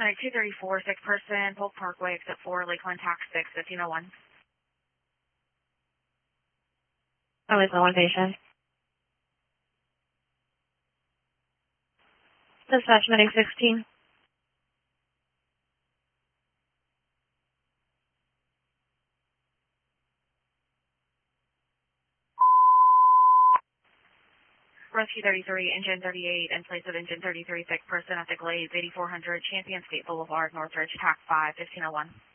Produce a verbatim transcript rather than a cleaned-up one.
Medic two thirty-four, sick person, Polk Parkway, exit four, Lakeland, tax six, fifteen oh one. Only for one patient. Dispatch Medic sixteen. Rescue thirty-three, engine thirty-eight, in place of engine thirty-three, sick person at the Glades, eighty-four hundred, Champion State Boulevard, Northridge, tax five, fifteen oh one.